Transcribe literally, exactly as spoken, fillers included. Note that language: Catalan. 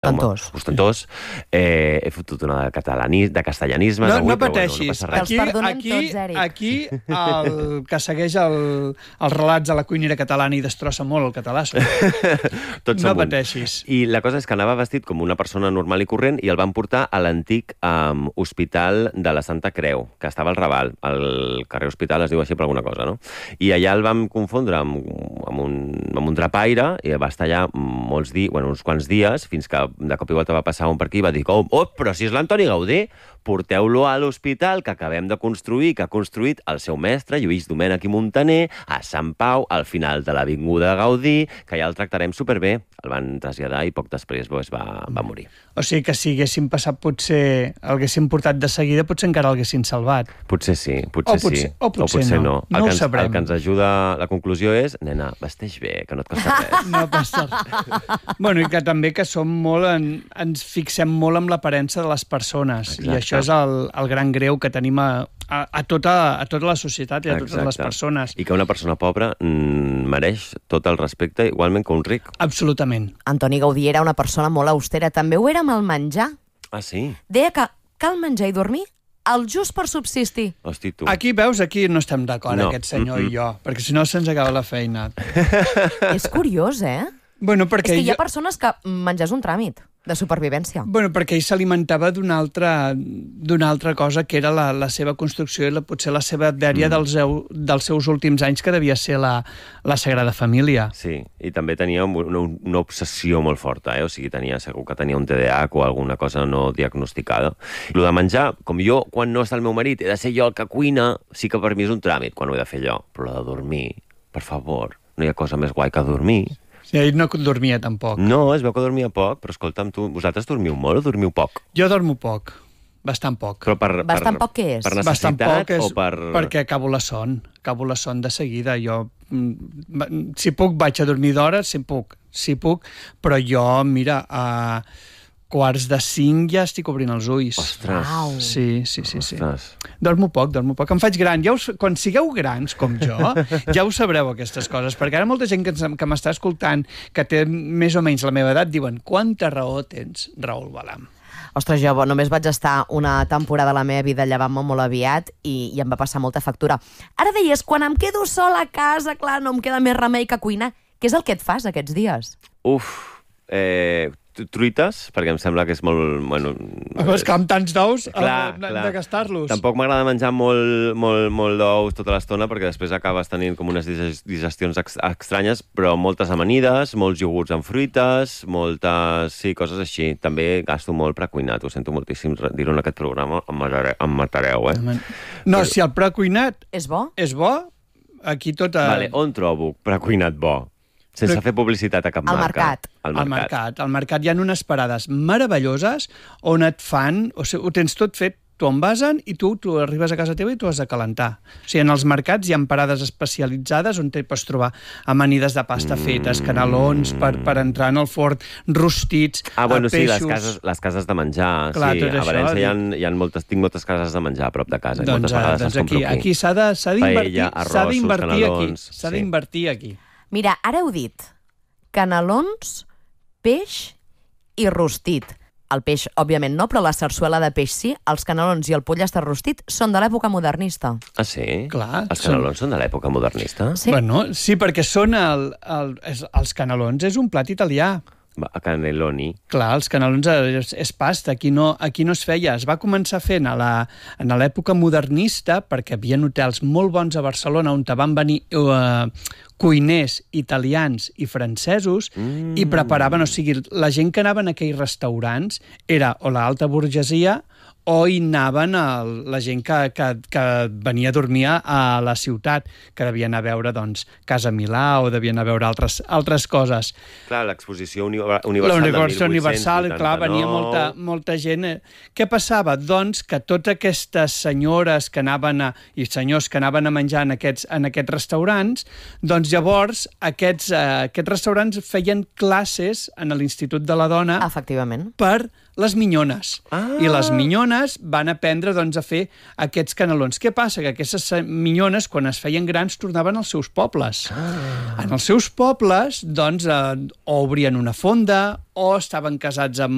Ostentós. Ostentós. Eh, he fotut una de, catalani, de castellanisme. No, avui, no però, pateixis. Bueno, no Els perdonem aquí, tots, Eric. aquí el que segueix el, els relats de la cuinera catalana i destrossa molt el català. Tots No som un. pateixis. I la cosa és que anava vestit com una persona normal i corrent i el van portar a l'antic um, hospital de la Santa Creu, que estava al Raval. El carrer Hospital es diu així per alguna cosa, no? I allà el vam confondre amb, amb, un, amb un drapaire i va estar allà molts dies, bueno, uns quants dies, fins que de cop i volta va passar un per aquí i va dir, oh, oh però si és l'Antoni Gaudí, porteu-lo a l'hospital que acabem de construir, que ha construït el seu mestre, Lluís Domènech i Montaner, a Sant Pau, al final de l'Avinguda Gaudí, que ja el tractarem superbé. El van traslladar i poc després pues, va, va morir. O sigui que si haguéssim passat, potser el haguéssim portat de seguida, potser encara l'haguessin salvat. Potser sí, potser, O potser- sí. o potser no. El No ho que ens, sabrem. El que ens ajuda, la conclusió és, nena, vesteix bé, que no et costa res. No passa res. Bueno, i que també que som molt en, ens fixem molt en l'aparença de les persones. Exacte. I això és el, el gran greu que tenim a, a, a, tota, a tota la societat i a totes les persones. I que una persona pobra mm, mereix tot el respecte igualment que un ric. Absolutament. Antoni Gaudí era una persona molt austera. També ho era amb el menjar. Ah, sí? Deia que cal menjar i dormir el just per subsistir. Hosti, tu. Aquí, veus, aquí no estem d'acord, No. aquest senyor Mm-mm. i jo, perquè si no se'ns acaba la feina. És curiós, eh? Bueno, És perquè que hi ha jo... persones que menjar és un tràmit de supervivència. Bueno, perquè ell s'alimentava d'una altra, d'una altra cosa, que era la, la seva construcció i la, potser la seva dèria mm. dels, eu, dels seus últims anys, que devia ser la, la Sagrada Família. Sí, i també tenia una, una obsessió molt forta, eh? O sigui, tenia, segur que tenia un T D A H o alguna cosa no diagnosticada. I el de menjar, com jo, quan no està el meu marit, he de ser jo el que cuina, sí que per mi és un tràmit, quan ho he de fer jo. Però el de dormir, per favor, no hi ha cosa més guai que dormir. Sí, ell no dormia tampoc. No, es veu que dormia poc, però escolta'm, tu, vosaltres dormiu molt o dormiu poc? Jo dormo poc, bastant poc. Però per, Bastant per, poc què és? Per Bastant necessitat poc és o per... perquè acabo la son. Acabo la son de seguida. Jo, mm, si puc, vaig a dormir d'hora, si puc, si puc, però jo, mira, a quarts de cinc ja estic obrint els ulls. Ostres. Au. Sí, sí, sí, sí. Ostres. Dormo poc, dormo poc. Em faig gran. Ja us, quan sigueu grans, com jo, ja ho sabreu, aquestes coses. Perquè ara molta gent que, ens- que m'està escoltant, que té més o menys la meva edat, diuen, quanta raó tens, Raül Balam? Ostres, jo només vaig estar una temporada de la meva vida llevant-me molt aviat i, i em va passar molta factura. Ara deies, quan em quedo sola a casa, clar, no em queda més remei que cuinar. Què és el que et fas aquests dies? Uf, eh, truites, perquè em sembla que és molt... Bueno, Però és que amb tants d'ous Clar, hem clar. de gastar-los. Tampoc m'agrada menjar molt, molt, molt d'ous tota l'estona perquè després acabes tenint com unes diges- digestions ex estranyes, però moltes amanides, molts iogurts amb fruites, moltes... Sí, coses així. També gasto molt precuinat, ho sento moltíssim dir-ho en aquest programa, em matareu, em matareu eh? No, si el precuinat És bo? és bo, aquí tot... A... Vale, on trobo precuinat bo? Sense Però- fer publicitat a cap Al marca. mercat. Al Al mercat. mercat. Al mercat hi ha unes parades meravelloses on et fan... O sigui, ho tens tot fet, t'ho envasen i tu, tu arribes a casa teva i t'ho has de calentar. O sigui, en els mercats hi ha parades especialitzades on te pots trobar amanides de pasta Mm. fetes, canelons per, per entrar en el forn, rostits, Ah, bueno, sí, peixos... les cases, les cases de menjar. Clar, sí, tot a això, València hi ha, dic- hi ha moltes, tinc moltes cases de menjar a prop de casa. i Doncs, moltes eh, vegades doncs les aquí, compro aquí s'ha de- s'ha d'invertir Paella, s'ha arrossos, d'invertir aquí. canelons, S'ha sí. d'invertir aquí. Mira, ara heu dit canelons, peix i rostit. El peix, òbviament, no, però la sarsuela de peix sí. Els canelons i el pollastre rostit són de l'època modernista. Ah, sí? Clar, Els són- canelons són de l'època modernista? Sí. Bueno, sí, perquè són el, el, és, els canelons és un plat italià. Va, caneloni. Clar, els canelons és, és pasta, aquí no, aquí no es feia. Es va començar fent a la- en l'època modernista, perquè hi havia hotels molt bons a Barcelona on te van venir eh, cuiners italians i francesos mm. i preparaven, o sigui, la gent que anava en aquells restaurants era o l'alta burgesia o hi anaven a la gent que, que, que venia a dormir a la ciutat, que devien anar a veure doncs, Casa Milà o devien anar a veure altres, altres coses. Clar, l'exposició uni La universal Universitat de Universal, clar, venia molta, molta... molta gent. Què passava? Doncs que totes aquestes senyores que anaven a, i senyors que anaven a menjar en aquests, en aquests restaurants, doncs llavors aquests, eh, aquests restaurants feien classes en l'Institut de la Dona Efectivament. per les minyones. Ah. I les minyones van aprendre doncs, a fer aquests canelons. Què passa? Que aquestes minyones, quan es feien grans, tornaven als seus pobles. Ah. En els seus pobles, doncs, eh, o obrien una fonda, o estaven casats amb